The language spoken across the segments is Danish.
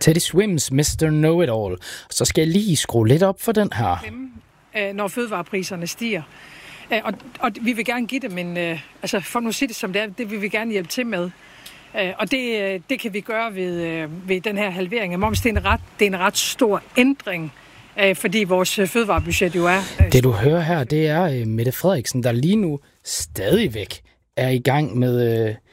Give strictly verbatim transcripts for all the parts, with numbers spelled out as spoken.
Teddy Swims mister Know-It-All. Så skal jeg lige skrue lidt op for den her. Når fødevarepriserne stiger. Og, og vi vil gerne give dem en... Altså, for nu at sige det som det er, det vil vi gerne hjælpe til med. Og det, det kan vi gøre ved, ved den her halvering af moms. Det er en ret, det er en ret stor ændring, fordi vores fødevarebudget jo er... Det du hører her, det er Mette Frederiksen, der lige nu stadigvæk er i gang med øh,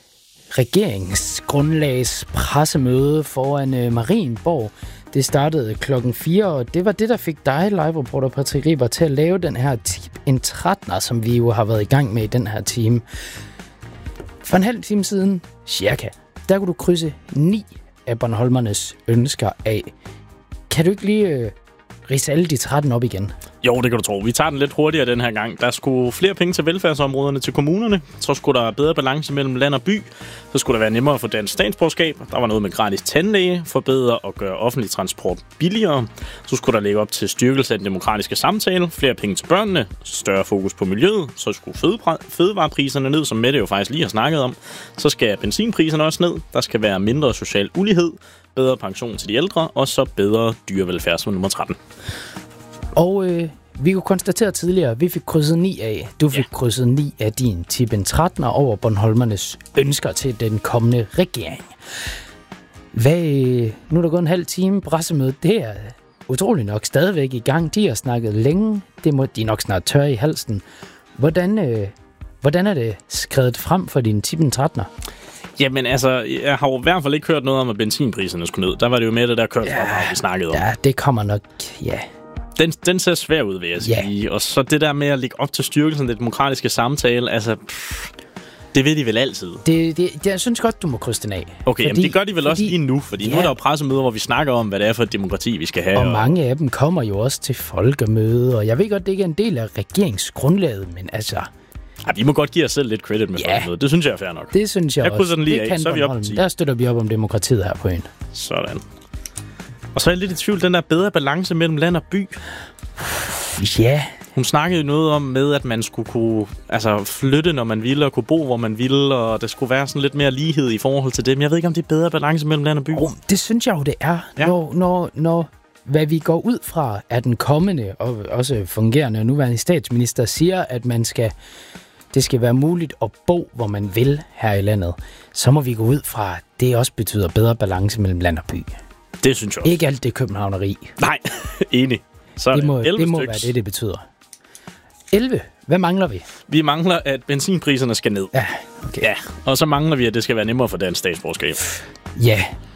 regeringsgrundlags pressemøde foran øh, Marienborg. Det startede klokken fire, og det var det, der fik dig, live-reporter Patrick Riber, til at lave den her tip en trettender, som vi jo har været i gang med i den her time. For en halv time siden, cirka, der kunne du krydse ni af Bornholmernes ønsker af. Kan du ikke lige øh, ridse alle de tretten op igen? Jo, det kan du tro. Vi tager den lidt hurtigere den her gang. Der skulle flere penge til velfærdsområderne til kommunerne. Så skulle der bedre balance mellem land og by. Så skulle der være nemmere at få dansk statsborgerskab. Der var noget med gratis tandlæge, forbedre og gøre offentlig transport billigere. Så skulle der lægge op til styrkelse af den demokratiske samtale, flere penge til børnene, større fokus på miljøet. Så skulle fødevarepriserne ned, som Mette jo faktisk lige har snakket om. Så skal benzinpriserne også ned. Der skal være mindre social ulighed, bedre pension til de ældre, og så bedre dyrevelfærd som nummer tretten. Og øh, vi kunne konstatere tidligere, at vi fik krydset ni af. Du fik ja. krydset ni af din tip en trettender over Bornholmernes ønsker til den kommende regering. Hvad, nu er der gået en halv time pressemøde. Det er utroligt nok stadigvæk i gang. De har snakket længe. Det må de nok snart tørre i halsen. Hvordan, øh, hvordan er det skrevet frem for din tip en trettender? Jamen altså, jeg har jo i hvert fald ikke hørt noget om, at benzinpriserne skulle ned. Der var det jo med det der kørselfradrag, ja, vi snakkede om. Ja, det kommer nok, ja... Den, den ser svær ud, vil jeg sige. Yeah. Og så det der med at lægge op til styrkelsen af det demokratiske samtale, altså, pff, det ved de vel altid. Det, det, det, jeg synes godt, du må krydse den af. Okay, fordi, jamen, det gør de vel fordi, også lige nu, fordi ja. nu er der jo pressemøder, hvor vi snakker om, hvad det er for et demokrati, vi skal have. Og, og mange af dem kommer jo også til folkemøde, og jeg ved godt, det ikke er en del af regeringsgrundlaget, men altså... Ja, vi må godt give os selv lidt credit med ja. folkemødet. Det synes jeg er fair nok. Det synes jeg, jeg også. Jeg den lige det af, så er vi oppe på ti. Der støtter vi op om demokratiet her på en. Sådan. Og så er jeg lidt i tvivl, den der bedre balance mellem land og by. Ja. Hun snakkede noget om med, at man skulle kunne altså, flytte, når man ville, og kunne bo, hvor man ville, og der skulle være sådan lidt mere lighed i forhold til det. Men jeg ved ikke, om det er bedre balance mellem land og by. Oh, det synes jeg jo, det er. Ja. Når, når, når hvad vi går ud fra, at den kommende og også fungerende og nuværende statsminister siger, at man skal, det skal være muligt at bo, hvor man vil her i landet, så må vi gå ud fra, at det også betyder bedre balance mellem land og by. Det synes jeg også. Ikke alt det københavneri. Nej, enig. Så det må, det må styks. være det, det betyder. elleve. Hvad mangler vi? Vi mangler, at benzinpriserne skal ned. Ja, okay. Ja, og så mangler vi, at det skal være nemmere for dansk statsborgerskab. Ja,